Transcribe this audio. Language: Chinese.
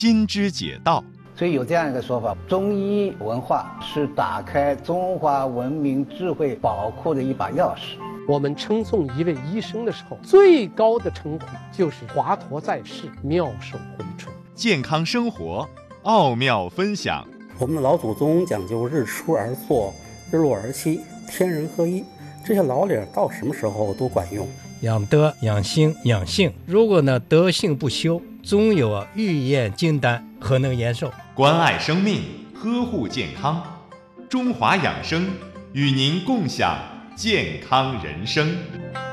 金枝解道。 所以有这样一个说法，中医文化是打开中华文明智慧宝库的一把钥匙。 我们称颂一位医生的时候，最高的称呼就是华佗在世，妙手回春。 健康生活，奥妙分享。 我们的老祖宗讲究日出而作，日落而息，天人合一，这些老理到什么时候都管用。 养德、养心、养性，如果呢德性不修，终有欲验金丹，何能延寿？ 关爱生命，呵护健康，中华养生与您共享健康人生。